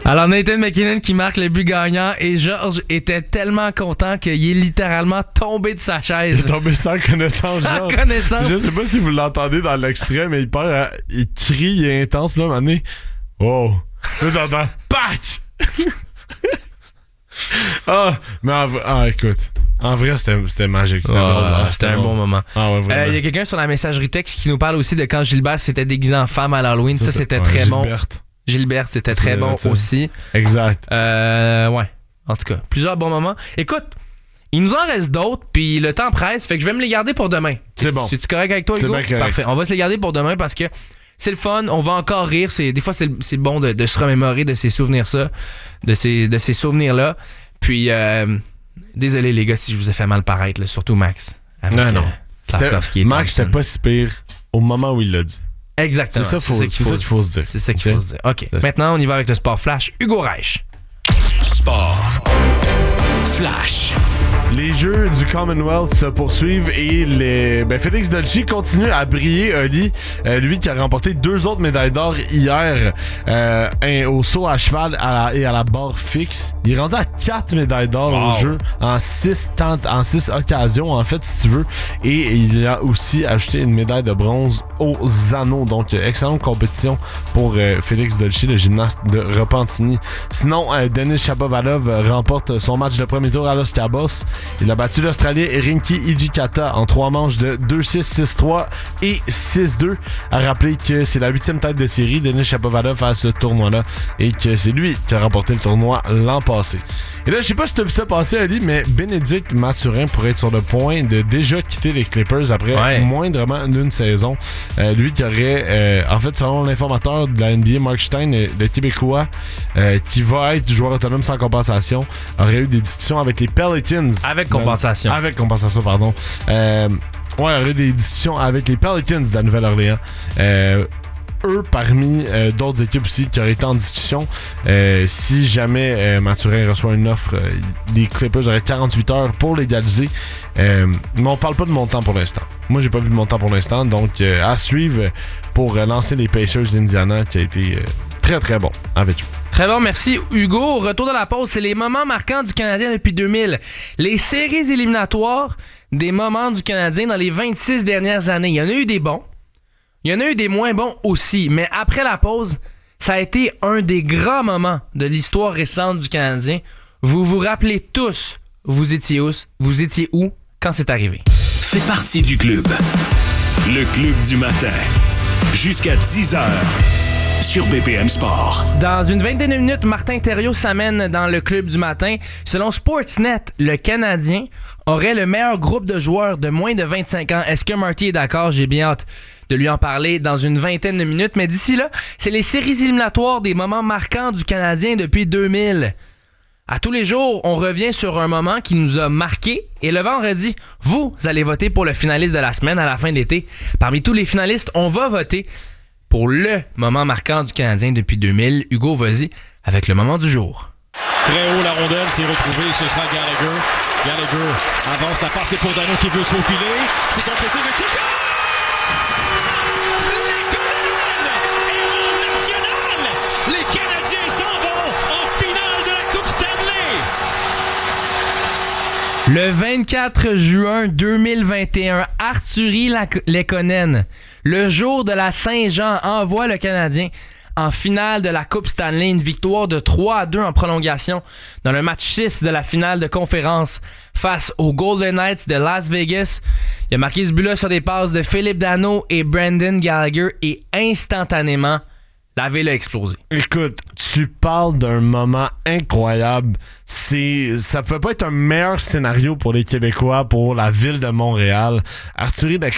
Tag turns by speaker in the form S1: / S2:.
S1: Alors, Nathan McKinnon qui marque le but gagnant et Georges était tellement content qu'il est littéralement tombé de sa chaise.
S2: Il est tombé sans connaissance.
S1: Sans connaissance.
S2: Je sais pas si vous l'entendez dans l'extrait, mais il crie, il est intense. Puis là, à un moment donné, wow. Là, t'entends, PAC! Écoute. En vrai, c'était magique. C'était drôle.
S1: C'était un bon moment.
S2: Il
S1: y a quelqu'un sur la messagerie texte qui nous parle aussi de quand Gilbert s'était déguisé en femme à l'Halloween. Ça c'était très bon. Gilbert, c'était très bon aussi.
S2: Exact.
S1: Ouais. En tout cas, plusieurs bons moments. Écoute, il nous en reste d'autres, puis le temps presse, fait que je vais me les garder pour demain.
S2: C'est bon.
S1: C'est-tu correct avec toi, Hugo?
S2: C'est bien correct.
S1: Parfait. On va se les garder pour demain parce que c'est le fun, on va encore rire. Des fois, c'est bon de se remémorer de ces souvenirs-là. Puis, désolé les gars si je vous ai fait mal paraître, là, surtout Max.
S2: Non.
S1: Slavkovski et
S2: Max, c'était pas si pire au moment où il l'a dit.
S1: Exactement.
S2: C'est ça qu'il faut se dire.
S1: C'est ça qu'il faut se dire. OK. Maintenant, on y va avec le sport flash. Hugo Reich.
S3: Sport flash.
S2: Les Jeux du Commonwealth se poursuivent et Félix Dolce continue à briller, Oli. Lui qui a remporté 2 autres médailles d'or hier au saut à cheval et à la barre fixe. Il est rendu à 4 médailles d'or aux Jeux en 6 occasions, en fait, si tu veux. Et il a aussi ajouté une médaille de bronze aux anneaux. Donc, excellente compétition pour Félix Dolce, le gymnaste de Repentigny. Sinon, Denis Shapovalov remporte son match de premier tour à Los Cabos. Il a battu l'Australien Rinky Hijikata en 3 manches de 2-6, 6-3 et 6-2. À rappeler que c'est la 8e tête de série, Denis Shapovalov, à ce tournoi-là, et que c'est lui qui a remporté le tournoi l'an passé. Et là, je sais pas si tu as vu ça passer, Ali, mais Bénédicte Mathurin pourrait être sur le point de déjà quitter les Clippers après moindrement d'une saison. Lui qui aurait, en fait, selon l'informateur de la NBA, Mark Stein, le Québécois, qui va être joueur autonome sans compensation, aurait eu des discussions avec les Pelicans.
S1: Avec compensation,
S2: pardon. Il y aurait eu des discussions avec les Pelicans de la Nouvelle-Orléans. Eux, parmi d'autres équipes aussi qui auraient été en discussion, si jamais Mathurin reçoit une offre, les Clippers auraient 48 heures pour légaliser. Mais on parle pas de montant pour l'instant. Moi, j'ai pas vu de montant pour l'instant, donc à suivre pour lancer les Pacers d'Indiana, qui a été très très bon avec eux.
S1: Très bon, merci Hugo. Au retour de la pause, c'est les moments marquants du Canadien depuis 2000. Les séries éliminatoires des moments du Canadien dans les 26 dernières années. Il y en a eu des bons. Il y en a eu des moins bons aussi. Mais après la pause, ça a été un des grands moments de l'histoire récente du Canadien. Vous vous rappelez tous, vous étiez où quand c'est arrivé?
S3: Fais partie du club. Le club du matin. Jusqu'à 10h. Sur BPM Sport.
S1: Dans une vingtaine de minutes, Martin Thériault s'amène dans le club du matin. Selon Sportsnet, le Canadien aurait le meilleur groupe de joueurs de moins de 25 ans. Est-ce que Marty est d'accord? J'ai bien hâte de lui en parler dans une vingtaine de minutes. Mais d'ici là, c'est les séries éliminatoires des moments marquants du Canadien depuis 2000. À tous les jours, on revient sur un moment qui nous a marqué. Et le vendredi, vous allez voter pour le finaliste de la semaine à la fin de l'été. Parmi tous les finalistes, on va voter pour le moment marquant du Canadien depuis 2000. Hugo, vas-y avec le moment du jour.
S4: Très haut la rondelle, c'est retrouvé, ce sera Gallagher. Gallagher avance, la passe, c'est pour Dano qui veut se faufiler. C'est complété, mais c'est les Canadiens s'en vont en finale de la Coupe Stanley.
S1: Le 24 juin 2021, Artturi Lehkonen, le jour de la Saint-Jean, envoie le Canadien en finale de la Coupe Stanley, une victoire de 3-2 en prolongation dans le match 6 de la finale de conférence face aux Golden Knights de Las Vegas. Il a marqué ce but-là sur des passes de Philippe Danault et Brendan Gallagher et instantanément, la ville a explosé.
S2: Écoute, tu parles d'un moment incroyable. Ça peut pas être un meilleur scénario pour les Québécois, pour la ville de Montréal. Artturi